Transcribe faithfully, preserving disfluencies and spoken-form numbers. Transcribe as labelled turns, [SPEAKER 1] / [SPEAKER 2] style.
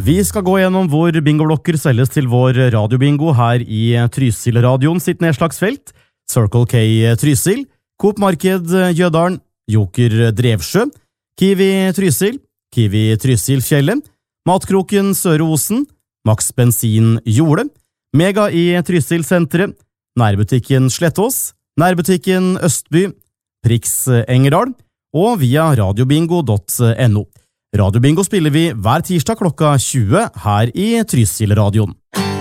[SPEAKER 1] Vi skal gå gjennom hvor bingoblokker selges til vår radiobingo her i Trysil-radioen sitt nedslagsfelt, Circle K Trysil, Coop Marked Jødalen, Joker Drevsjø, Kiwi Trysil, Kiwi Trysil Fjellet, Matkroken Søre Osen, Max Bensin Jole, Mega i Trysil senteret, Nærbutikken Slettås, Nærbutikken Østby, Prix Engerdal og via radiobingo punktum no. Radiobingo spiller vi hver tirsdag klokka tjue her i Trysil-radioen.